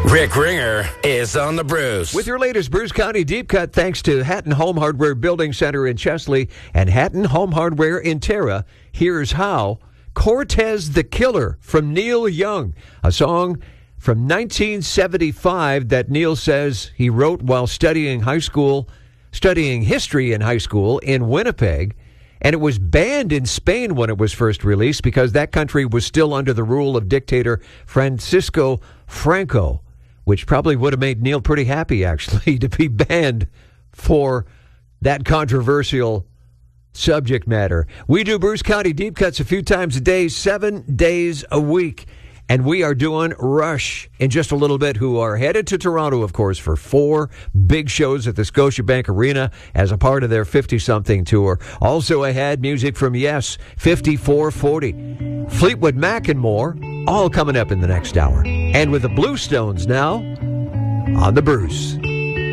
Rick Ringer is on the Bruce. With your latest Bruce County Deep Cut, thanks to Hatton Home Hardware Building Center in Chesley and Hatton Home Hardware in Terra, here's how. Cortez the Killer from Neil Young, a song from 1975 that Neil says he wrote while studying history in high school in Winnipeg. And it was banned in Spain when it was first released because that country was still under the rule of dictator Francisco Franco, which probably would have made Neil pretty happy, actually, to be banned for that controversial subject matter. We do Bruce County Deep Cuts a few times a day, 7 days a week. And we are doing Rush in just a little bit, who are headed to Toronto, of course, for 4 big shows at the Scotiabank Arena as a part of their 50-something tour. Also ahead, music from Yes, 5440. Fleetwood Mac and more, all coming up in the next hour. And with the Bluestones now on the Bruce.